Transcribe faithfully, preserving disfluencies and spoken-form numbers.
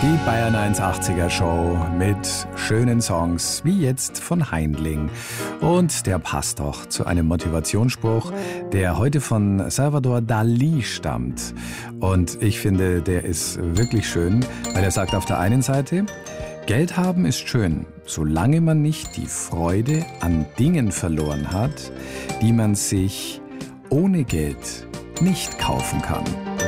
Die Bayern eins achtziger Show mit schönen Songs, wie jetzt von Haindling. Und der passt doch zu einem Motivationsspruch, der heute von Salvador Dalí stammt. Und ich finde, der ist wirklich schön, weil er sagt auf der einen Seite, Geld haben ist schön, solange man nicht die Freude an Dingen verloren hat, die man sich ohne Geld nicht kaufen kann.